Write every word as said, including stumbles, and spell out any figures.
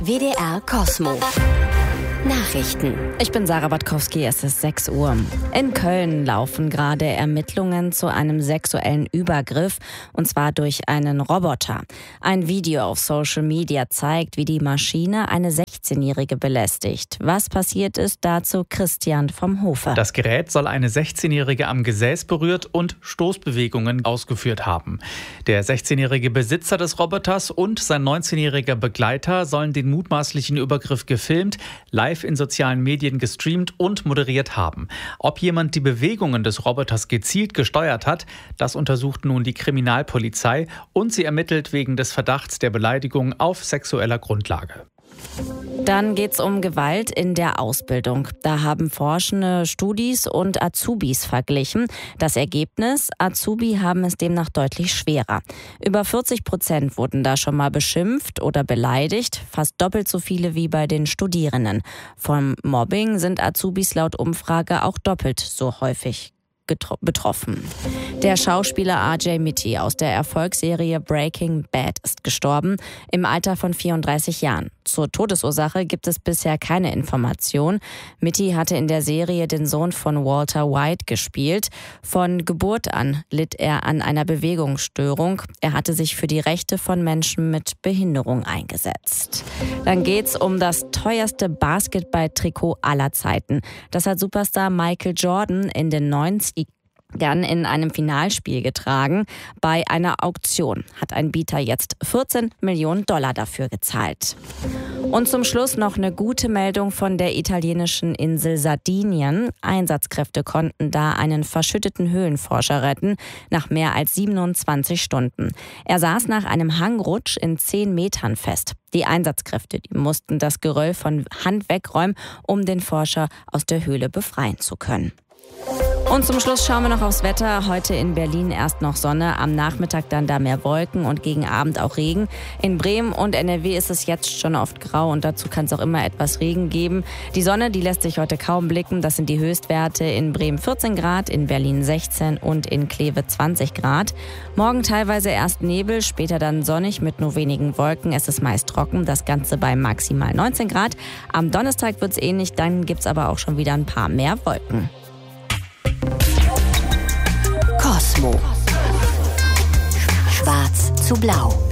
W D R Cosmo. Nachrichten. Ich bin Sarah Batkowski, es ist sechs Uhr. In Köln laufen gerade Ermittlungen zu einem sexuellen Übergriff, und zwar durch einen Roboter. Ein Video auf Social Media zeigt, wie die Maschine eine sechzehnjährige belästigt. Was passiert ist, dazu Christian vom Hofe. Das Gerät soll eine sechzehnjährige am Gesäß berührt und Stoßbewegungen ausgeführt haben. Der sechzehnjährige Besitzer des Roboters und sein neunzehnjähriger Begleiter sollen den mutmaßlichen Übergriff gefilmt, live in sozialen Medien gestreamt und moderiert haben. Ob jemand die Bewegungen des Roboters gezielt gesteuert hat, das untersucht nun die Kriminalpolizei und sie ermittelt wegen des Verdachts der Beleidigung auf sexueller Grundlage. Dann geht's um Gewalt in der Ausbildung. Da haben Forschende Studis und Azubis verglichen. Das Ergebnis: Azubi haben es demnach deutlich schwerer. Über vierzig Prozent wurden da schon mal beschimpft oder beleidigt, fast doppelt so viele wie bei den Studierenden. Vom Mobbing sind Azubis laut Umfrage auch doppelt so häufig betroffen. Der Schauspieler R J Mitte aus der Erfolgsserie Breaking Bad ist gestorben, im Alter von vierunddreißig Jahren. Zur Todesursache gibt es bisher keine Information. Mitte hatte in der Serie den Sohn von Walter White gespielt. Von Geburt an litt er an einer Bewegungsstörung. Er hatte sich für die Rechte von Menschen mit Behinderung eingesetzt. Dann geht's um das teuerste Basketball-Trikot aller Zeiten. Das hat Superstar Michael Jordan in den neunzigern Dann in einem Finalspiel getragen. Bei einer Auktion hat ein Bieter jetzt vierzehn Millionen Dollar dafür gezahlt. Und zum Schluss noch eine gute Meldung von der italienischen Insel Sardinien. Einsatzkräfte konnten da einen verschütteten Höhlenforscher retten, nach mehr als siebenundzwanzig Stunden. Er saß nach einem Hangrutsch in zehn Metern fest. Die Einsatzkräfte, die mussten das Geröll von Hand wegräumen, um den Forscher aus der Höhle befreien zu können. Und zum Schluss schauen wir noch aufs Wetter. Heute in Berlin erst noch Sonne, am Nachmittag dann da mehr Wolken und gegen Abend auch Regen. In Bremen und N R W ist es jetzt schon oft grau und dazu kann es auch immer etwas Regen geben. Die Sonne, die lässt sich heute kaum blicken. Das sind die Höchstwerte: in Bremen vierzehn Grad, in Berlin sechzehn und in Kleve zwanzig Grad. Morgen teilweise erst Nebel, später dann sonnig mit nur wenigen Wolken. Es ist meist trocken, das Ganze bei maximal neunzehn Grad. Am Donnerstag wird es ähnlich, dann gibt es aber auch schon wieder ein paar mehr Wolken. Cosmo. Schwarz zu blau.